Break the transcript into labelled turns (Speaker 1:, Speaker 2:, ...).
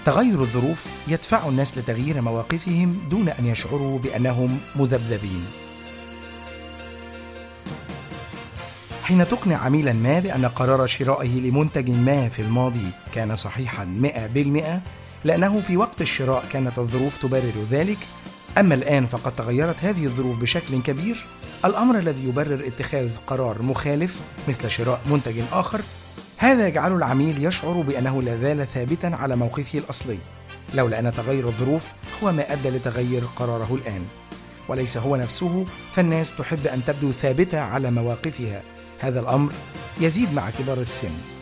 Speaker 1: تغير الظروف يدفع الناس لتغيير مواقفهم دون أن يشعروا بأنهم مذبذبين. حين تقنع عميلا ما بأن قرار شرائه لمنتج ما في الماضي كان صحيحا 100%، لأنه في وقت الشراء كانت الظروف تبرر ذلك، أما الآن فقد تغيرت هذه الظروف بشكل كبير، الأمر الذي يبرر اتخاذ قرار مخالف مثل شراء منتج آخر، هذا يجعل العميل يشعر بأنه لا زال ثابتا على موقفه الأصلي، لولا أن تغير الظروف هو ما أدى لتغير قراره الآن، وليس هو نفسه. فالناس تحب أن تبدو ثابتة على مواقفها. هذا الأمر يزيد مع كبار السن.